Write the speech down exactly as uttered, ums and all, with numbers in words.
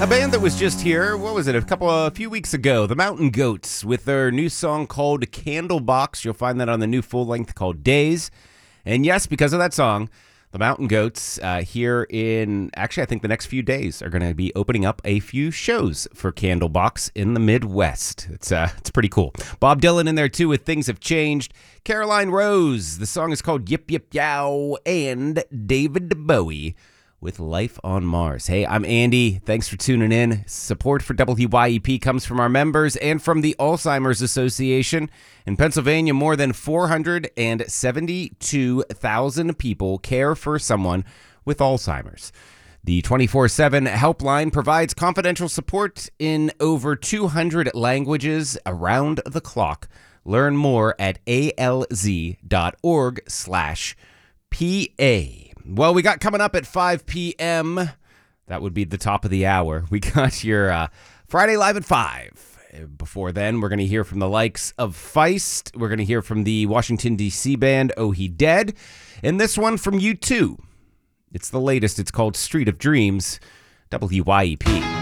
A band that was just here, what was it, a couple, a few weeks ago, the Mountain Goats, with their new song called Candlebox. You'll find that on the new full-length called Days. And yes, because of that song, the Mountain Goats uh, here in, actually, I think the next few days are going to be opening up a few shows for Candlebox in the Midwest. It's uh, it's pretty cool. Bob Dylan in there, too, with Things Have Changed. Caroline Rose, the song is called Yip Yip Yow. And David Bowie with Life on Mars. Hey, I'm Andy. Thanks for tuning in. Support for W Y E P comes from our members and from the Alzheimer's Association. In Pennsylvania, more than four hundred seventy-two thousand people care for someone with Alzheimer's. The twenty-four seven helpline provides confidential support in over two hundred languages around the clock. Learn more at alz.org slash PA. Well, we got coming up at five p.m. That would be the top of the hour. We got your uh, Friday Live at five. Before then, we're going to hear from the likes of Feist. We're going to hear from the Washington, D C band Oh He Dead. And this one from U two. It's the latest. It's called Street of Dreams. W Y E P.